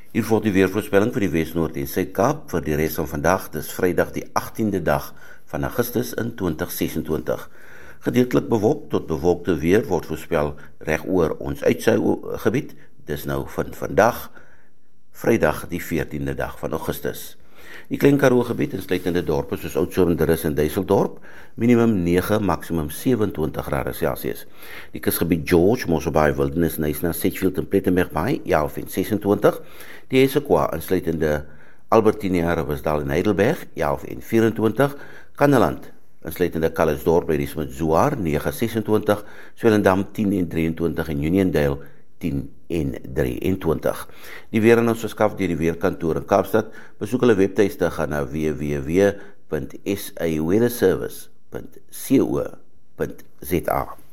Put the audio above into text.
Hier volg die weervoorspelling vir die Wes, Noord en Suid-Kaap vir die res van vandag. Dis Vrydag die 18de dag van Augustus in 2026. Gedeeltelik bewolk tot bewolkte weer word voorspel reg oor ons uitsuigebied. Dis nou van vandag, Vrydag die 14de dag van Augustus. Die Klein Karoo gebied insluitende dorpe soos Oudtshoorn, Durres en Duiseldorp, minimum 9, maksimum 27 grade Celsius. Die kusgebied George, Mossel Bay, Wildernis, Knysna, Sedgefield en Plettenberg Bay, 11 en 26. Die Essequa insluitende Albertinia, Riversdal en Heidelberg, 11 en 24. Kannaland insluitende Calisdorp, Ladysmith, Zwaar, 9, 26. Swellendam, 10 en 23 en Uniondale, 10 en 23. Die weer aan ons verskaf deur die Weerkantoor in Kaapstad. Besoek hulle webtuiste, gaan na www.saweatherservice.co.za.